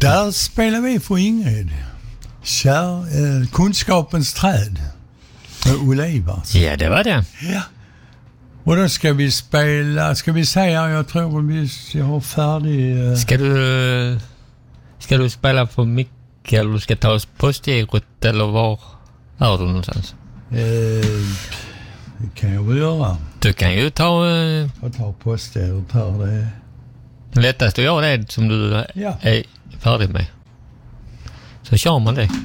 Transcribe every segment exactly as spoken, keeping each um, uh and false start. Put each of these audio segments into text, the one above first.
Där spelar vi för Ingrid. Kär, eh, kunskapens träd med Olle Ivarsson. Ja, det var det. Ja. Och då ska vi spela, ska vi säga, jag tror vi jag har färdig... Eh. Ska du ska du spela på mick eller du ska ta oss postgirot eller var är du någonstans? Eh, det kan jag väl göra. Du kan ju ta... Eh, jag tar postgirot här, det... lättast att göra det som du ja. är färdig med. Så kör man det.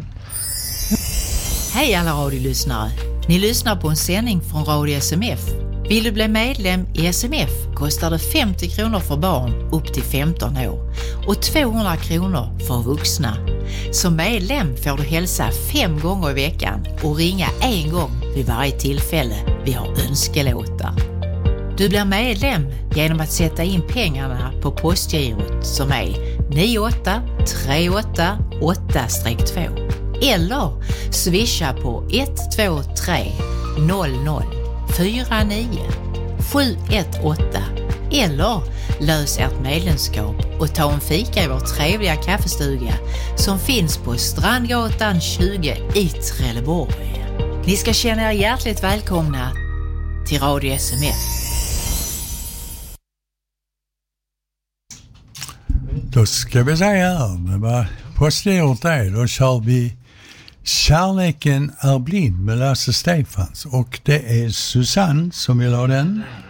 Hej alla radiolyssnare. Ni lyssnar på en sändning från Radio S M F. Vill du bli medlem i S M F kostar det femtio kronor för barn upp till femton år och tvåhundra kronor för vuxna. Som medlem får du hälsa fem gånger i veckan och ringa en gång vid varje tillfälle vi har önskelåtar. Du blir medlem genom att sätta in pengarna på postgirot som är nio åtta tre åtta åtta två eller swisha på ett två tre noll noll fyra nio sju ett åtta eller lös ert medlemskap och ta en fika i vår trevliga kaffestuga som finns på Strandgatan tjugo i Trelleborg. Ni ska känna er hjärtligt välkomna till Radio S M F. Då ska vi säga här, vad postgirot är, då kör vi Kärleken är blind med Lasse Stefans och det är Susanne som vill ha den.